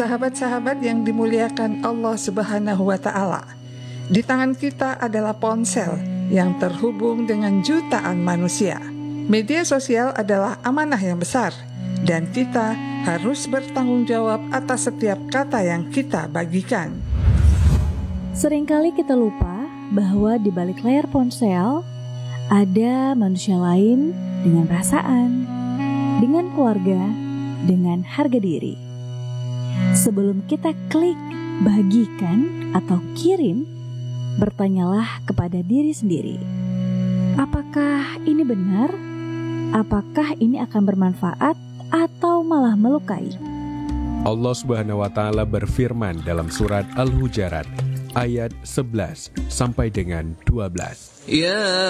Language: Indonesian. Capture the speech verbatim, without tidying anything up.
Sahabat-sahabat yang dimuliakan Allah Subhanahu wa Ta'ala, di tangan kita adalah ponsel yang terhubung dengan jutaan manusia. Media sosial adalah amanah yang besar, dan kita harus bertanggung jawab atas setiap kata yang kita bagikan. Seringkali kita lupa bahwa di balik layar ponsel ada manusia lain dengan perasaan, dengan keluarga, dengan harga diri. Sebelum kita klik, bagikan, atau kirim, bertanyalah kepada diri sendiri. Apakah ini benar? Apakah ini akan bermanfaat atau malah melukai? Allah Subhanahu wa Ta'ala berfirman dalam surat Al-Hujarat ayat sebelas sampai dengan dua belas. Ya